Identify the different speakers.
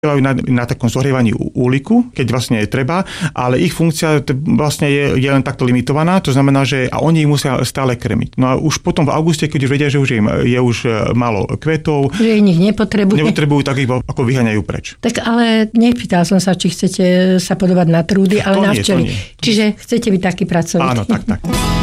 Speaker 1: na takom zohrievaní úliku, keď vlastne je treba, ale ich funkcia vlastne je len takto limitovaná, to znamená, že a oni musia stále krmiť. No a už potom v auguste, keď už vedia, že už je už málo kvetov,
Speaker 2: že ich nepotrebujú,
Speaker 1: tak ich ako vyháňajú preč.
Speaker 2: Tak ale nepýtal som sa, či chcete sa podobať na trúdy, ale na včely. Čiže chcete byť taký pracovitý.
Speaker 1: Áno, tak.